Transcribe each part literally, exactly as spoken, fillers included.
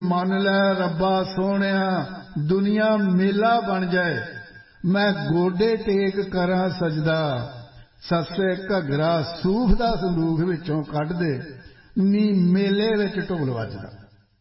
मन लै रब्बा सोहणिया दुनिया मेला बन जाए, मैं गोडे टेक करा सजदा, सस्से घगरा सूफ दा संदूख विचों कढ दे, नी मेले विच ढोल वजदा।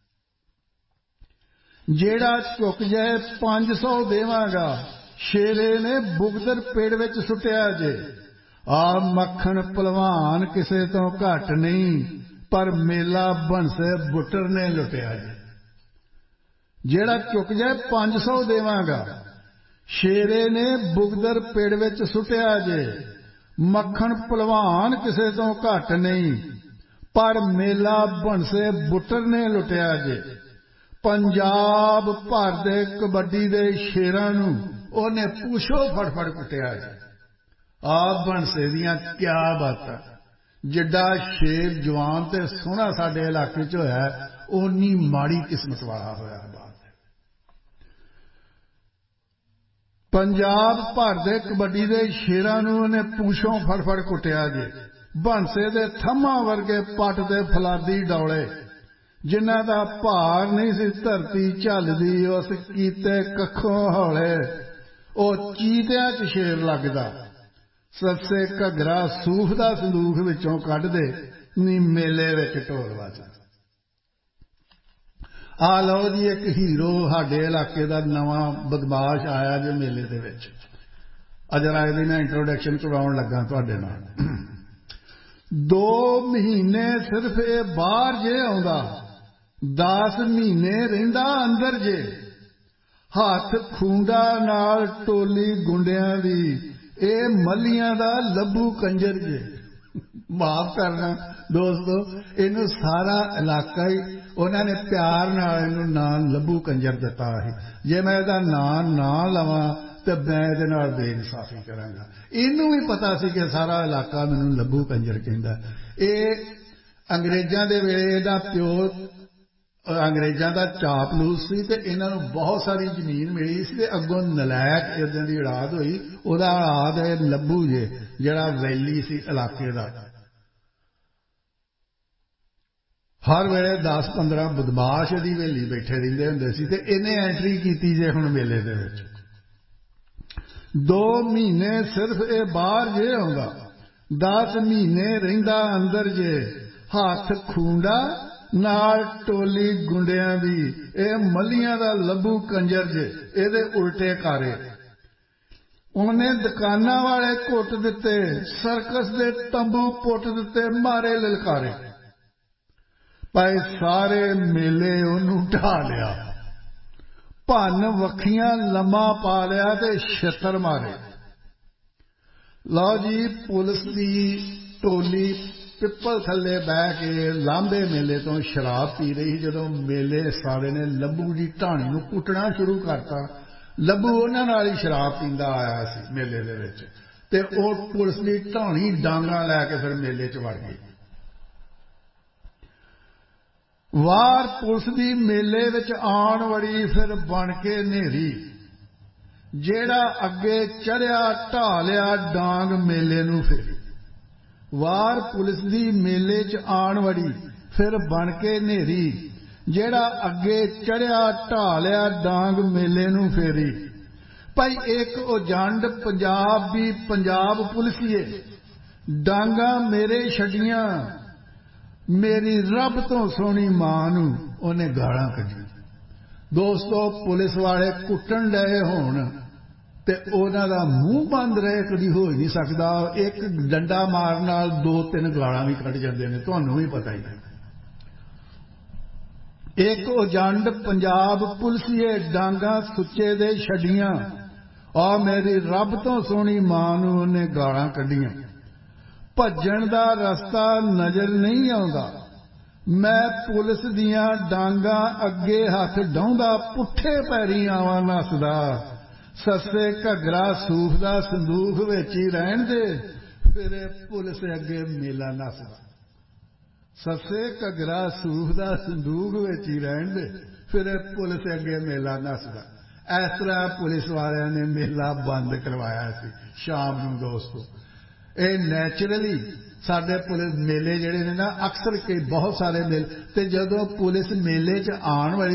जेड़ा झुक जाए पांच सौ देवांगा, शेरे ने बुगदर पेड़ विच सुटिया जे। आ मक्खन पलवान किसे तो घट नहीं, पर मेला बनसे बुटर ने लुटिया जे। जेड़ा झुक जाए पांच सौ देवांगा, शेरे ने बुगदर पेड़ विच सुटिया जे। मक्खन पलवान किसे तो घट नहीं, पर मेला बनसे बुटर ने लुटिया जे। पंजाब भर दे कबड्डी दे शेरां नूं ओने पूछो फड़ फड़ कुटिया जे। आ बनसे दियां क्या बातां, जिड्डा शेर जवान ते सोहना साडे इलाके च होया, ओनी माड़ी किस्मत वाला होया बात। पंजाब भर दे कबड्डी दे शेरां नूं ओने पूछों फड़ फड़ कुटिया जे। बनसे दे थम्मां वर्गे पट दे फलादी डौले, जिन्हां दा भार नहीं सी धरती झलदी, उस कीते कखों हौले। ओ चीतियां च शेर लगदा, सस्से घगरा सूफ दा संदूख विचों कढ दे, नी मेले विच ढोल वजदा। आ लो जी एक हीरो साडे इलाके दा नवां बदमाश आया जे मेले दे विच। अजरा इहदी मैं इंट्रोडक्शन करवाउण लगा तुहाडे नाल। दो महीने सिर्फ ये बाहर जे आउंदा, दस महीने रहिंदा अंदर जे। हथ खूंडा नाल टोली गुंडियां दी, ए मलियां दा लब्बू कंजर जे। माफ करना दोस्तों, इनू सारा इलाका ही उन्होंने प्यार नाल इनू नाम लब्बू कंजर दिता है। जे मैं इहदा नाम ना लवां तो मैं इहदे नाल बेइंसाफी करांगा। इनू भी पता सी कि सारा इलाका मैनू लब्बू कंजर कहंदा। ये अंग्रेजां दे वेले इहदा प्यो अंग्रेजां दा चापलूस सी ते इन्हां नूं बहुत सारी जमीन मिली सी ते अगों नलैक इदां दी औलाद होई। उहदा औलाद है लब्बू जे, जिहड़ा वैली सी इलाके दा। हर वेले दस पंद्रह बदमाश इहदी हवेली बैठे रहिंदे हुंदे सी ते इहने एंट्री कीती जे हुण मेले दे विच। दो महीने सिर्फ ये बाहर जे आउंदा, दस महीने रहिंदा अंदर जे। हथ खूंडा नाल टोली गुंडियां दी, ए मलियां दा लब्बू कंजर जे, एदे उल्टे कारे। उन्हें दुकानां वाले घुट दिते, सर्कस दे तंबू पुट दिते, मारे ललकारे। भाई सारे मेले ओनू ढा लिया, भन वखियां लम्मा पा लिया ते छत्तर मारे। लो जी पुलिस दी टोली पिपल थले बह के लांबे मेले तो शराब पी रही। जदों मेले सारे ने लब्बू की ढाणी नूं कुटना शुरू करता, लब्बू उन्हां नाल ही शराब पींदा आया सी मेले दे विच, ते ओह पुलिस दी ढाणी डांगा लैके फिर मेले च वड़ गई। वार पुलिस दी मेले विच आण वड़ी, फिर बन के नेरी। जेड़ा अगे चढ़िया ढा लिया डांग मेले नूं फेरी। वार पुलिस दी मेले च आण वड़ी, फिर बन के नेरी। जेड़ा अगे चढ़िया ढा लिया डांग मेले नूं फेरी। भाई एक उजंड पंजाब दी पंजाब पुलिसिए, डांगा मेरे छड्डियां, मेरी रब तो सोहनी मां नूं ओने गालां कढियां। दोस्तों पुलिस वाले कुट्टण डए होण ते उन्हां दा मूँह बंद रहे, कभी हो ही नहीं सकता। एक डंडा मारन नाल दो तीन गालां भी कढ़ जांदे ने, तुहानूं भी पता ही है। एक उजंड पंजाब पुलिसिए, डांगा सुच्चे दे छड्डियां, आ मेरी रब तो सोहनी मां नूं ओने गालां कढियां। भज्जण दा रस्ता नजर नहीं आउंदा, मैं पुलिस दियां डांगा अगे हथ डाउंदा, पुठे पैरी आवां नसदा। सस्से घगरा सूफ दा संदूख विच ही रहण दे, फिर पुलिस अगे मेला नसदा। सस्से घगरा सूफ दा संदूख विच ही रहण दे, फिर पुलिस अगे मेला नसदा। इस तरह पुलिस वालियां ने मेला बंद करवाया सी शाम नूं। दोस्तों ये नैचुरली साडे पुलिस मेले जिहड़े ने ना, अक्सर कई बहुत सारे मेले, ते जदों पुलिस मेले च आण वाली